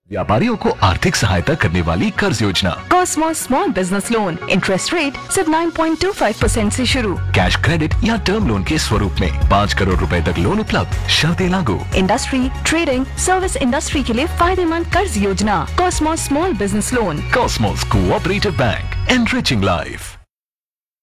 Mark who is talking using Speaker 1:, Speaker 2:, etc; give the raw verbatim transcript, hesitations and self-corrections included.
Speaker 1: व्यापारियों को आर्थिक सहायता करने वाली कर्ज योजना।
Speaker 2: Cosmos small business loan, interest rate सिर्फ नौ पॉइंट दो पाँच परसेंट से शुरू।
Speaker 1: कैश क्रेडिट या टर्म लोन के स्वरूप में पाँच करोड़ रुपए तक लोन उपलब्ध, शर्तें लागू।
Speaker 2: इंडस्ट्री, ट्रेडिंग, सर्विस इंडस्ट्री के लिए फायदेमंद कर्ज योजना। Cosmos small business loan.
Speaker 1: Cosmos cooperative bank, enriching life.